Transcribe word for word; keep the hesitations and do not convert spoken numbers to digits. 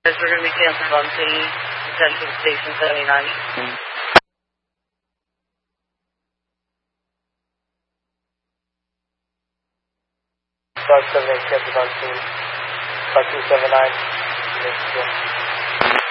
We're going to be canceled on scene, attention station seventy-nine. Mm. Start seven eight, canceled on scene, five two seven nine.